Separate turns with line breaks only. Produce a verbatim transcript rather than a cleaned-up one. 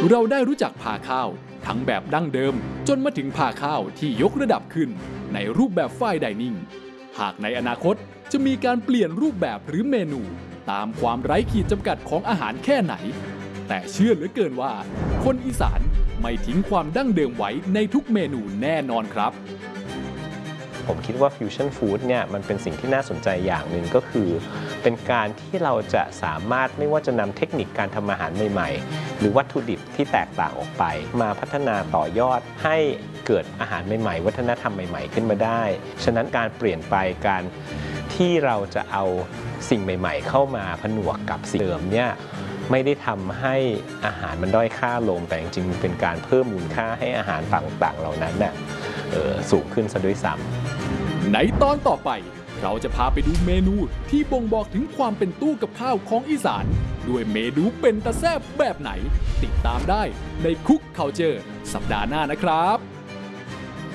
เราได้รู้จักผ่าข้าวทั้งแบบดั้งเดิมจนมาถึงผ่าข้าวที่ยกระดับขึ้นในรูปแบบไฟน์ไดนิ่งหากในอนาคตจะมีการเปลี่ยนรูปแบบหรือเมนูตามความไร้ขีดจำกัดของอาหารแค่ไหนแต่เชื่อเหลือเกินว่าคนอีสานไม่ทิ้งความดั้งเดิมไว้ในทุกเมนูแน่นอนครับ
ผมคิดว่าฟิวชั่นฟู้ดเนี่ยมันเป็นสิ่งที่น่าสนใจอย่างหนึ่งก็คือเป็นการที่เราจะสามารถไม่ว่าจะนำเทคนิคการทำอาหารใหม่ๆหรือวัตถุดิบที่แตกต่างออกไปมาพัฒนาต่อยอดให้เกิดอาหารใหม่ๆวัฒนธรรมใหม่ๆขึ้นมาได้ฉะนั้นการเปลี่ยนไปการที่เราจะเอาสิ่งใหม่ๆเข้ามาผนวกกับสิ่งเดิมเนี่ยไม่ได้ทำให้อาหารมันด้อยค่าลงแต่จริงๆเป็นการเพิ่มมูลค่าให้อาหารต่างๆเหล่านั้นเนี่ยสูงขึ้นซะด้วยซ้ำ
ในตอนต่อไปเราจะพาไปดูเมนูที่บ่งบอกถึงความเป็นตู้กับข้าวของอีสานด้วยเมนูเป็นตะแซ่บแบบไหนติดตามได้ในคุกเคาน์เตอร์สัปดาห์หน้านะครับ